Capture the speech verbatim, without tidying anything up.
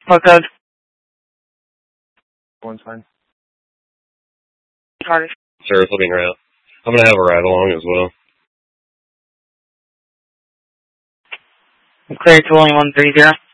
What code? One's fine. Carter. Sure, flipping route. I'm gonna have a ride along as well. Clear to only one three zero.